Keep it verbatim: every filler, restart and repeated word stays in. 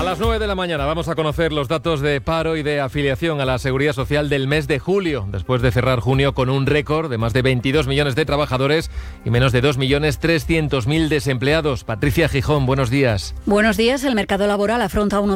las nueve de la mañana vamos a conocer los datos de paro y de afiliación a la Seguridad Social del mes de julio, después de cerrar junio con un récord de más de veintidós millones de trabajadores y menos de dos millones trescientos mil desempleados. Patricia Gijón, buenos días. Buenos días. El mercado laboral afronta uno